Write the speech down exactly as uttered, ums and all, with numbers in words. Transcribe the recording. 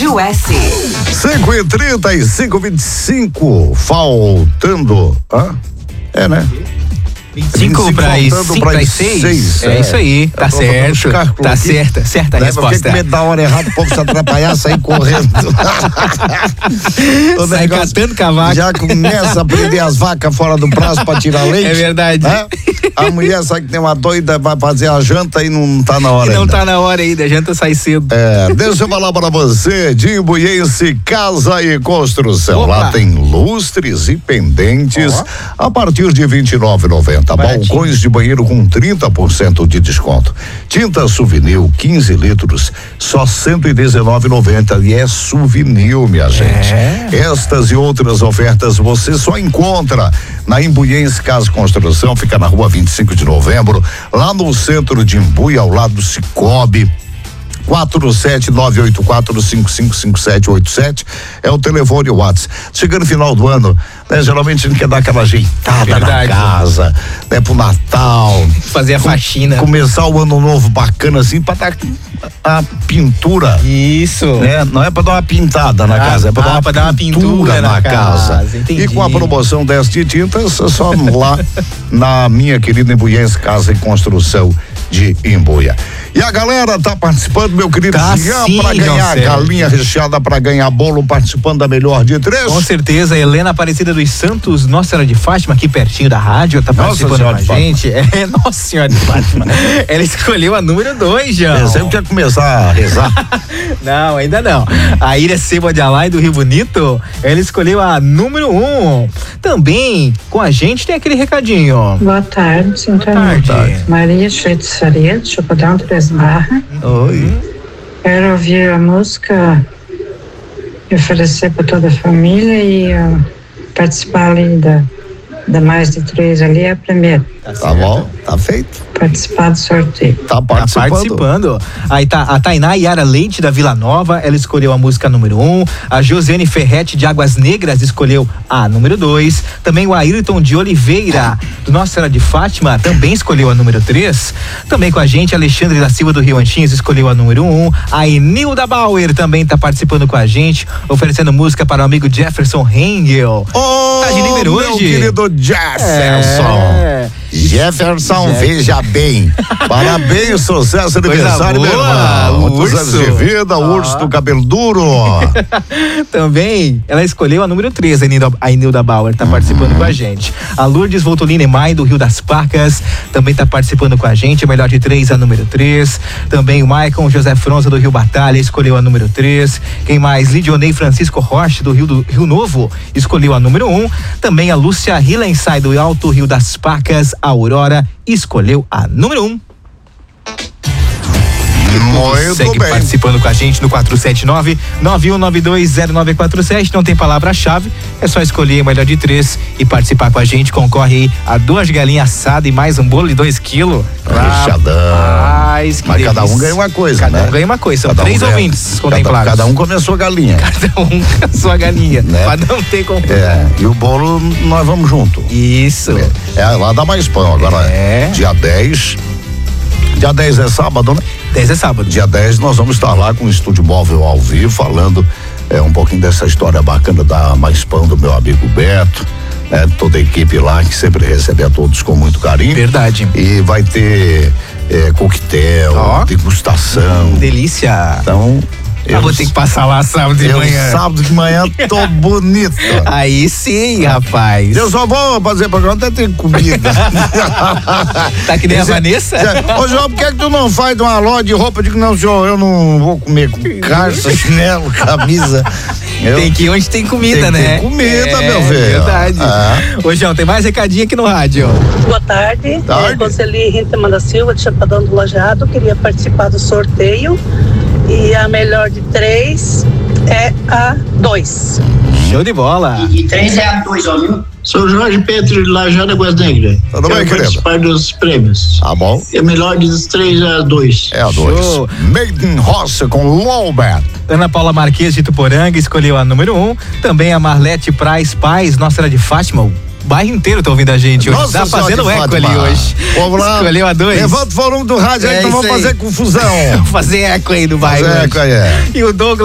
Rádio S. cinco e trinta e cinco, vinte e cinco, faltando. Hã? É, né? vinte e cinco para as seis. É, é isso aí, tá certo. Tá aqui. certa, certa a resposta. Porque medo da hora errada, o povo se atrapalhar, sair correndo. Sai catando cavaco. Já começa a prender as vacas fora do prazo pra tirar leite. É verdade. É? A mulher sabe que tem uma doida, vai fazer a janta e não tá na hora e não ainda. tá na hora ainda, a janta sai cedo. É, deixa eu falar pra você, de Imbuiense Casa e Construção. Opa. Lá tem lustres e pendentes oh. a partir de vinte e nove reais e noventa centavos. Balcões de banheiro com trinta por cento de desconto. Tinta Souvenir, quinze litros, só cento e dezenove reais e noventa centavos. E é Souvenir, minha gente. É. Estas e outras ofertas você só encontra na Imbuiense Casa e Construção. Fica na rua vinte e cinco de novembro, lá no centro de Imbuia, ao lado do Cicobi. quatro sete nove oito quatro cinco cinco cinco sete oito sete é o telefone WhatsApp. Chegando no final do ano, né? Geralmente a gente quer dar aquela ajeitada Verdade. na casa, né? Pro Natal. Fazer a faxina. Começar o ano novo bacana assim, pra dar a pintura. Isso. Né? Não é pra dar uma pintada na ah, casa, é pra, ah, dar, uma pra dar uma pintura na, na casa. casa. E com a promoção dez de tintas, é só lá na minha querida Imbuiense Casa e Construção de Imbuia. E a galera tá participando, meu querido tá Jean, sim, pra ganhar galinha recheada, pra ganhar bolo, participando da melhor de três. Com certeza, Helena Aparecida dos Santos, Nossa Senhora de Fátima, aqui pertinho da rádio, tá participando com a gente. É, Nossa Senhora de Fátima. Ela escolheu a número dois, Jean. Eu sempre quer começar a rezar. Não, ainda não. A Ira Seba de Alai do Rio Bonito, ela escolheu a número um. Também com a gente tem aquele recadinho. Boa tarde, sintonia. Boa tarde. Maria Feitiçaria, de Chapadão Três Barra. Oi. Quero ouvir a música e oferecer para toda a família e uh, participar ali da, da mais de três ali, é a primeira. Tá, tá bom, tá feito. Participar do sorteio. Tá participando. Tá participando. Aí tá a Tainá Yara Leite da Vila Nova, ela escolheu a música número um. A Josiane Ferretti de Águas Negras escolheu a número dois. Também o Ayrton de Oliveira, do Nossa Senhora de Fátima, também escolheu a número três. Também com a gente, Alexandre da Silva do Rio Antinhos escolheu a número um. A Enilda Bauer também tá participando com a gente, oferecendo música para o amigo Jefferson Hengel. Oh, tá de número hoje? Meu querido Jefferson. É. Jefferson, Jeff. Veja bem. Parabéns, sucesso, aniversário, meu irmão. Muitos anos de vida, ah. urso do cabelo duro. Também, ela escolheu a número três, a Enilda, a Enilda Bauer, tá uhum. participando com a gente. A Lourdes Voltolina e Mai, do Rio das Pacas, também tá participando com a gente, a melhor de três, a número três. Também o Maicon José Fronza, do Rio Batalha, escolheu a número três. Quem mais? Lidionei Francisco Rocha, do Rio, do Rio Novo, escolheu a número um. Também a Lúcia Hillensai, do Alto Rio das Pacas, a Aurora, escolheu a número um. Muito Segue bem. Participando com a gente no quatro sete nove, nove um nove dois, zero nove quatro sete. Não tem palavra-chave, é só escolher a melhor de três e participar com a gente. Concorre a duas galinhas assadas e mais um bolo de dois quilos. Rechadão. Mas delícia. Cada um ganha uma coisa, cada né? Um ganha uma coisa. São cada três um ouvintes ganha, contemplados. Cada, cada um come a sua galinha. Cada um com a sua galinha. Né? Pra não ter como. É, e o bolo nós vamos junto. Isso. É, é lá dá mais pão. Agora, é. dia dez. Dia dez é sábado, né? dez é sábado. Dia dez nós vamos estar lá com o Estúdio Móvel ao vivo, falando é, um pouquinho dessa história bacana da Mais Pão do meu amigo Beto, né? Toda a equipe lá que sempre recebe a todos com muito carinho. Verdade. E vai ter é, coquetel, oh. degustação. Hum, delícia. Então... Eu vou ter que passar lá sábado de eu, manhã. Sábado de manhã tô bonito. Aí sim, rapaz. Eu só vou fazer programa até ter comida. Tá que nem Esse, a Vanessa? Ô João, por que, que tu não faz uma loja de roupa? Eu digo, não, senhor, eu não vou comer com calça, chinelo, camisa. Eu, tem que ir onde tem comida, tem né? Tem comida, é, meu velho. Verdade. Ah. Ô, João, tem mais recadinho aqui no rádio. Boa tarde. tarde. É, Conselheira Rita da Silva, de Chapadão do Lajeado. Queria participar do sorteio. E a melhor de três é a dois. Show de bola. E de três é a dois, ó, viu? Sou Jorge Petro de Lajada Águas Negras. Tudo bem, querido? Participar dos prêmios. Tá bom. E a melhor dos três é a dois. É a dois. Made in Roça com Lowbat. Ana Paula Marques de Tuporanga escolheu a número um. Também a Marlete Praz Paz, Nossa Senhora de Fátima. O bairro inteiro tá ouvindo a gente hoje. Nossa, tá fazendo eco Fátima. Ali hoje. Vamos lá. Escolheu a dois. Levanta o volume do rádio é aí, então vamos fazer confusão. Vamos fazer eco aí do bairro. Fazer eco aí, é. E o Douglas